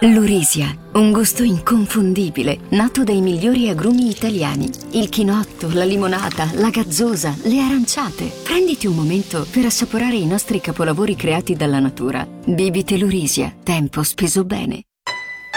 Lurisia, un gusto inconfondibile, nato dai migliori agrumi italiani. Il chinotto, la limonata, la gazzosa, le aranciate. Prenditi un momento per assaporare i nostri capolavori creati dalla natura. Bibite Lurisia, tempo speso bene.